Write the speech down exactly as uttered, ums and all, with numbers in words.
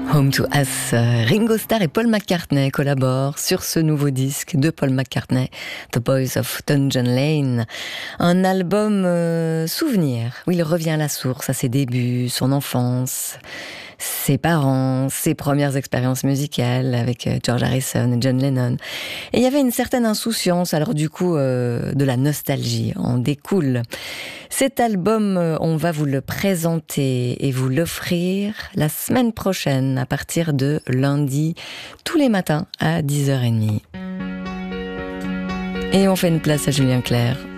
Home to Us, Ringo Starr et Paul McCartney collaborent sur ce nouveau disque de Paul McCartney, The Boys of Dungeon Lane. Un album euh, souvenir, où il revient à la source, à ses débuts, son enfance, ses parents, ses premières expériences musicales avec George Harrison et John Lennon. Et il y avait une certaine insouciance, alors du coup, euh, de la nostalgie en découle. Cet album, on va vous le présenter et vous l'offrir la semaine prochaine, à partir de lundi, tous les matins à dix heures trente. Et on fait une place à Julien Clerc.